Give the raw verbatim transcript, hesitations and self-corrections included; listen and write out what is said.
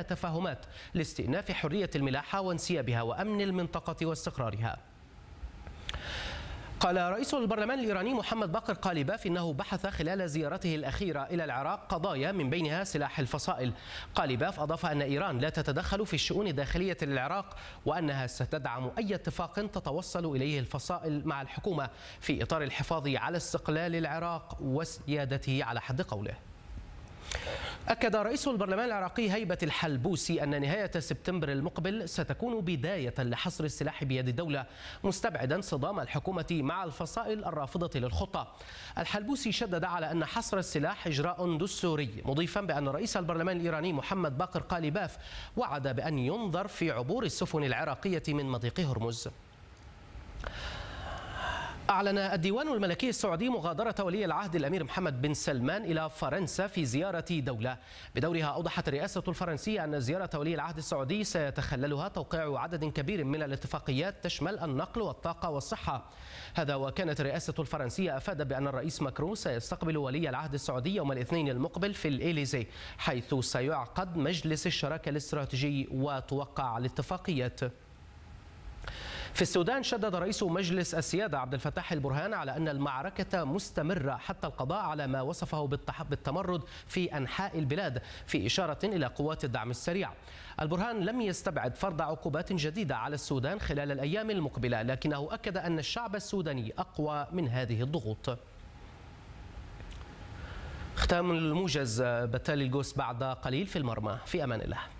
تفاهمات لاستئناف حرية الملاحة وانسيابها وأمن المنطقة واستقرارها. قال رئيس البرلمان الإيراني محمد باقر قاليباف إنه بحث خلال زيارته الأخيرة إلى العراق قضايا من بينها سلاح الفصائل. قاليباف أضاف أن إيران لا تتدخل في الشؤون الداخلية للعراق وأنها ستدعم أي اتفاق تتوصل إليه الفصائل مع الحكومة في إطار الحفاظ على استقلال العراق وسيادته على حد قوله. أكد رئيس البرلمان العراقي هيبة الحلبوسي أن نهاية سبتمبر المقبل ستكون بداية لحصر السلاح بيد الدولة، مستبعدا صدام الحكومة مع الفصائل الرافضة للخطة. الحلبوسي شدد على أن حصر السلاح إجراء دستوري، مضيفا بأن رئيس البرلمان الإيراني محمد باقر قاليباف وعد بأن ينظر في عبور السفن العراقية من مضيق هرمز. أعلن الديوان الملكي السعودي مغادرة ولي العهد الأمير محمد بن سلمان إلى فرنسا في زيارة دولة. بدورها أوضحت الرئاسة الفرنسية أن زيارة ولي العهد السعودي سيتخللها توقيع عدد كبير من الاتفاقيات تشمل النقل والطاقة والصحة. هذا وكانت الرئاسة الفرنسية أفادت بأن الرئيس ماكرون سيستقبل ولي العهد السعودي يوم الاثنين المقبل في الإليزي، حيث سيعقد مجلس الشراكة الاستراتيجي وتوقع الاتفاقيات. في السودان شدد رئيس مجلس السيادة عبد الفتاح البرهان على أن المعركة مستمرة حتى القضاء على ما وصفه بالتمرد في أنحاء البلاد، في إشارة إلى قوات الدعم السريع. البرهان لم يستبعد فرض عقوبات جديدة على السودان خلال الأيام المقبلة، لكنه أكد أن الشعب السوداني أقوى من هذه الضغوط. ختام الموجز، بتالي الجوس بعد قليل في المرمى. في أمان الله.